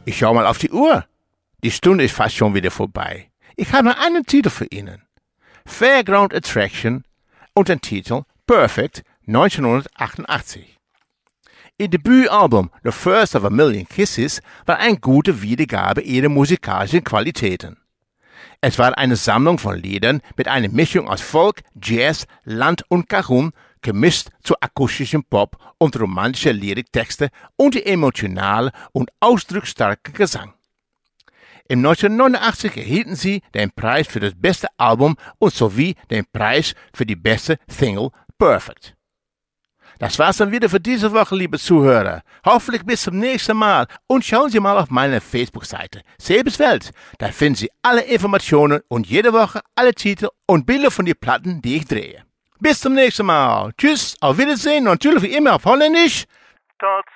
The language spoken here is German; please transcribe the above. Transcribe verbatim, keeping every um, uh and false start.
Ich schau mal auf die Uhr. Die Stunde ist fast schon wieder vorbei. Ich habe noch einen Titel für Ihnen. Fairground Attraction und den Titel Perfect neunzehnhundertachtundachtzig. Ihr Debütalbum The First of a Million Kisses war eine gute Wiedergabe ihrer musikalischen Qualitäten. Es war eine Sammlung von Liedern mit einer Mischung aus Folk, Jazz, Land und Cajon, gemischt zu akustischem Pop und romantischer Lyriktexte und die emotionale und ausdrucksstarke Gesang. Im neunzehnhundertneunundachtzig erhielten sie den Preis für das beste Album und sowie den Preis für die beste Single Perfect. Das war's dann wieder für diese Woche, liebe Zuhörer. Hoffentlich bis zum nächsten Mal und schauen Sie mal auf meine Facebook-Seite Sebes Welt. Da finden Sie alle Informationen und jede Woche alle Titel und Bilder von den Platten, die ich drehe. Bis zum nächsten Mal. Tschüss, auf Wiedersehen und natürlich wie immer auf Holländisch. Tot